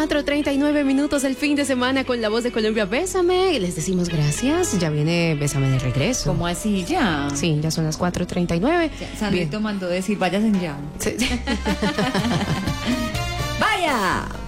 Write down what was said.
4:39 minutos del fin de semana con La Voz de Colombia. Bésame. Les decimos gracias. Ya viene Bésame de regreso. ¿Cómo así ya? Sí, ya son las 4:39. Sandrito mandó decir, váyanse ya. Sí. ¡Vaya!